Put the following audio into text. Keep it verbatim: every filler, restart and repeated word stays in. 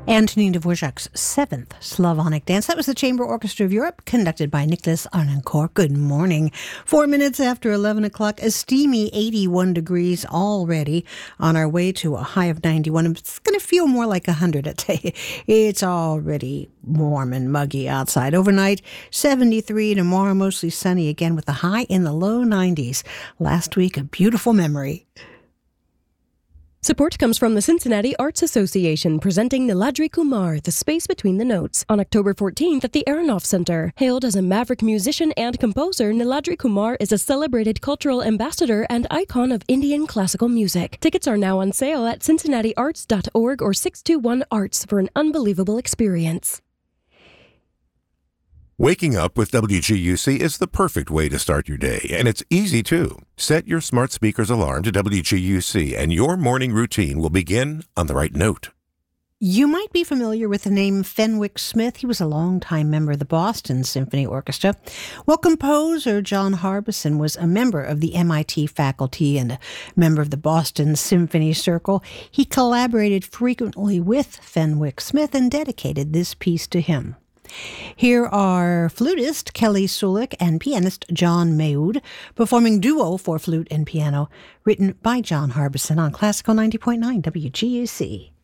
Antonin Dvorak's Seventh Slavonic Dance. That was the Chamber Orchestra of Europe, conducted by Nicholas Arnoncourt. Good morning. Four minutes after eleven o'clock, a steamy eighty-one degrees already, on our way to a high of ninety-one. It's going to feel more like one hundred, I tell you. It's already warm and muggy outside. Overnight, seventy-three. Tomorrow, mostly sunny again with a high in the low nineties. Last week, a beautiful memory. Support comes from the Cincinnati Arts Association, presenting Niladri Kumar, The Space Between the Notes, on October fourteenth at the Aronoff Center. Hailed as a maverick musician and composer, Niladri Kumar is a celebrated cultural ambassador and icon of Indian classical music. Tickets are now on sale at cincinnati arts dot org or six two one arts for an unbelievable experience. Waking up with W G U C is the perfect way to start your day, and it's easy too. Set your smart speaker's alarm to W G U C, and your morning routine will begin on the right note. You might be familiar with the name Fenwick Smith. He was a longtime member of the Boston Symphony Orchestra. Well, composer John Harbison was a member of the M I T faculty and a member of the Boston Symphony Circle. He collaborated frequently with Fenwick Smith and dedicated this piece to him. Here are flutist Kelly Sulik and pianist John Mayud performing Duo for Flute and Piano, written by John Harbison on Classical ninety point nine W G U C.